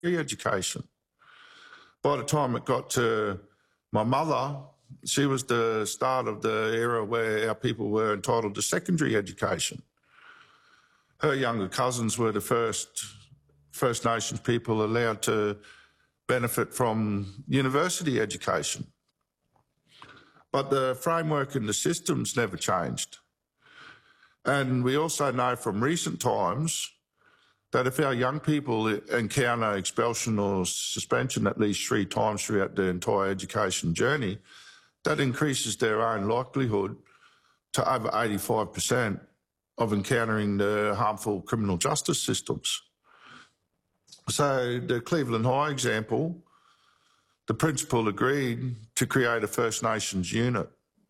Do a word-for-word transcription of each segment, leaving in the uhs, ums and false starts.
education. By the time it got to my mother, she was the start of the era where our people were entitled to secondary education. Her younger cousins were the first First Nations people allowed to benefit from university education. But the framework and the systems never changed. And we also know from recent times that if our young people encounter expulsion or suspension at least three times throughout their entire education journey, that increases their own likelihood to over eighty-five percent of encountering the harmful criminal justice systems. So the Cleveland High example, the principal agreed to create a First Nations unit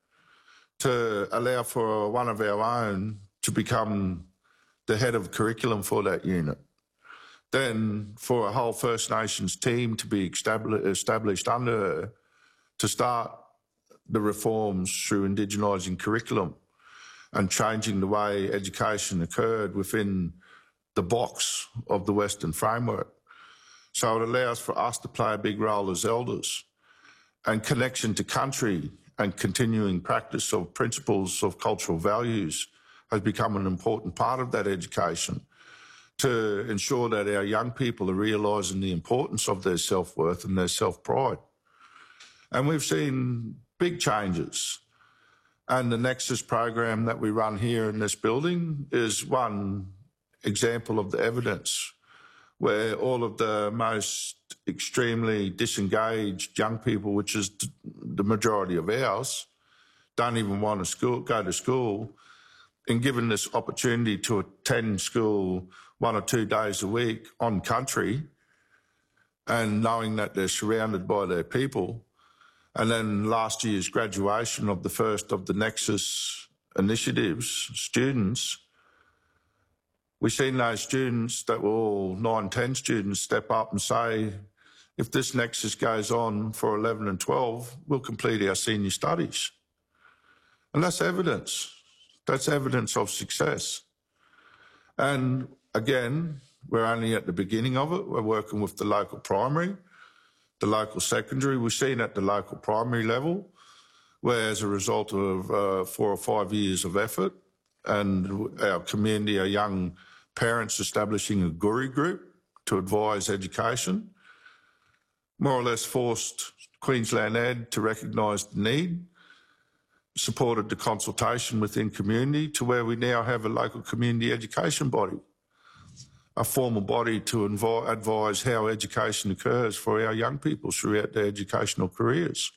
to allow for one of our own to become the head of curriculum for that unit. Then for a whole First Nations team to be established under her to start the reforms through indigenising curriculum and changing the way education occurred within the box of the Western framework. So it allows for us to play a big role as elders, and connection to country and continuing practice of principles of cultural values has become an important part of that education to ensure that our young people are realising the importance of their self-worth and their self-pride. And we've seen big changes. And the Nexus program that we run here in this building is one example of the evidence where all of the most extremely disengaged young people, which is the majority of ours, don't even want to school, go to school, and given this opportunity to attend school one or two days a week on country and knowing that they're surrounded by their people. And then last year's graduation of the first of the Nexus initiatives students, we've seen those students that were all nine, ten students step up and say, if this Nexus goes on for eleven and twelve, we'll complete our senior studies. And that's evidence. That's evidence of success. And again, we're only at the beginning of it. We're working with the local primary, the local secondary. We've seen at the local primary level, where as a result of uh, four or five years of effort and our community, our young parents establishing a Guri group to advise education, more or less forced Queensland Ed to recognise the need, supported the consultation within community to where we now have a local community education body, a formal body to advise how education occurs for our young people throughout their educational careers.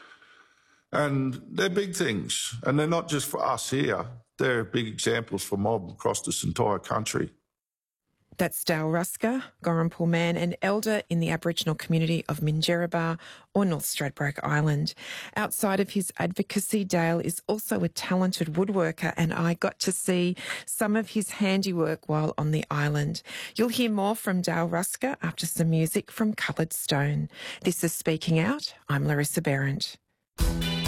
And they're big things, and they're not just for us here. They're big examples for mob across this entire country. That's Dale Ruska, Gorampal man and elder in the Aboriginal community of Minjerribah or North Stradbroke Island. Outside of his advocacy, Dale is also a talented woodworker, and I got to see some of his handiwork while on the island. You'll hear more from Dale Ruska after some music from Coloured Stone. This is Speaking Out. I'm Larissa Behrendt.